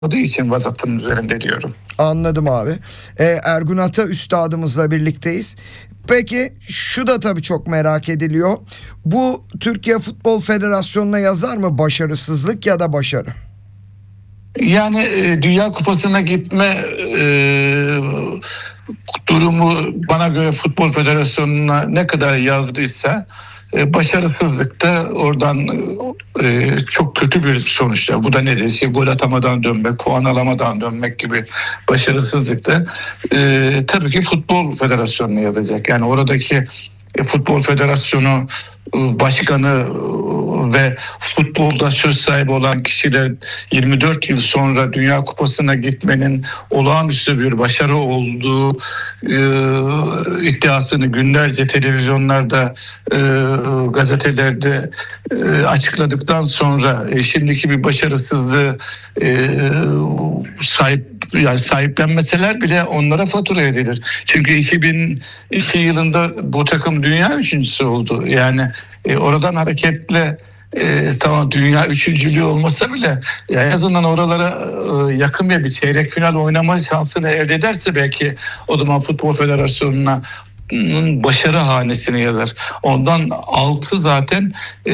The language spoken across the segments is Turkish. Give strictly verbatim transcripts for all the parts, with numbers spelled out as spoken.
olmadığı için vasatın üzerinde diyorum. Anladım abi. Ee, Ergun Ata üstadımızla birlikteyiz. Peki şu da tabii çok merak ediliyor. Bu Türkiye Futbol Federasyonu'na yazar mı başarısızlık ya da başarı? Yani e, Dünya Kupası'na gitme e, durumu bana göre Futbol Federasyonu'na ne kadar yazdıysa e, başarısızlıkta oradan e, çok kötü bir sonuçta. Bu da nedir? İşte gol atamadan dönmek, puan alamadan dönmek gibi başarısızlıkta e, tabii ki Futbol Federasyonu'na yazacak. Yani oradaki e, Futbol Federasyonu başkanı ve futbolda söz sahibi olan kişiler yirmi dört yıl sonra Dünya Kupası'na gitmenin olağanüstü bir başarı olduğu e, iddiasını günlerce televizyonlarda, e, gazetelerde e, açıkladıktan sonra e, şimdiki bir başarısızlığı e, sahip yani sahiplenmeseler bile onlara fatura edilir. Çünkü iki bin iki yılında bu takım dünya üçüncüsü oldu. Yani e, oradan hareketle e, tamam dünya üçüncülüğü olmasa bile yani en azından oralara e, yakın bir çeyrek final oynama şansını elde ederse belki o zaman Futbol Federasyonu'na başarı hanesini yazar. Ondan altı zaten e,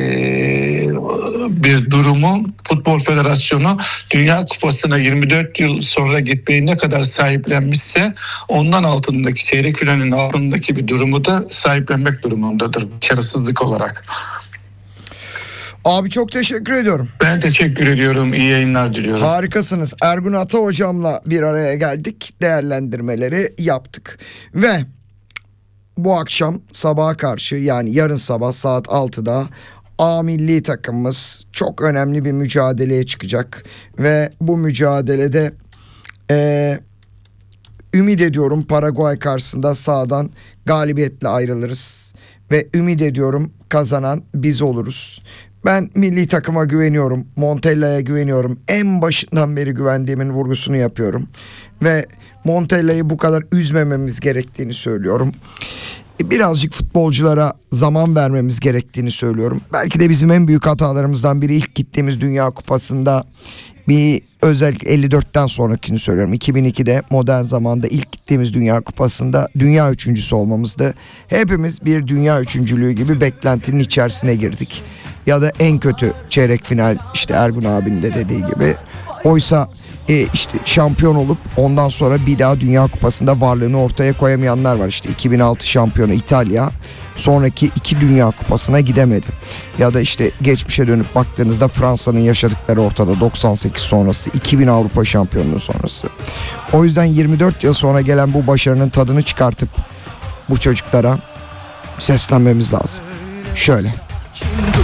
bir durumu Futbol Federasyonu Dünya Kupası'na yirmi dört yıl sonra gitmeyi ne kadar sahiplenmişse ondan altındaki çeyrek finalin altındaki bir durumu da sahiplenmek durumundadır başarısızlık olarak. Abi çok teşekkür ediyorum. Ben teşekkür ediyorum. İyi yayınlar diliyorum. Harikasınız. Ergun Ata hocamla bir araya geldik. Değerlendirmeleri yaptık. Ve bu akşam sabaha karşı yani yarın sabah saat altıda A milli takımımız çok önemli bir mücadeleye çıkacak. Ve bu mücadelede e, ümit ediyorum Paraguay karşısında sahadan galibiyetle ayrılırız. Ve ümit ediyorum kazanan biz oluruz. Ben milli takıma güveniyorum. Montella'ya güveniyorum. En başından beri güvendiğimin vurgusunu yapıyorum. Ve Montella'yı bu kadar üzmememiz gerektiğini söylüyorum. Birazcık futbolculara zaman vermemiz gerektiğini söylüyorum. Belki de bizim en büyük hatalarımızdan biri ilk gittiğimiz Dünya Kupası'nda bir özellikle elli dörtten sonrakini söylüyorum. iki bin ikide modern zamanda ilk gittiğimiz Dünya Kupası'nda dünya üçüncüsü olmamızdı. Hepimiz bir dünya üçüncülüğü gibi beklentinin içerisine girdik. Ya da en kötü çeyrek final işte Ergun abinin de dediği gibi. Oysa e, işte şampiyon olup ondan sonra bir daha Dünya Kupası'nda varlığını ortaya koyamayanlar var. İşte iki bin altı şampiyonu İtalya sonraki iki Dünya Kupası'na gidemedi. Ya da işte geçmişe dönüp baktığınızda Fransa'nın yaşadıkları ortada doksan sekiz sonrası, iki bin Avrupa şampiyonluğu sonrası. O yüzden yirmi dört yıl sonra gelen bu başarının tadını çıkartıp bu çocuklara seslenmemiz lazım. Şöyle.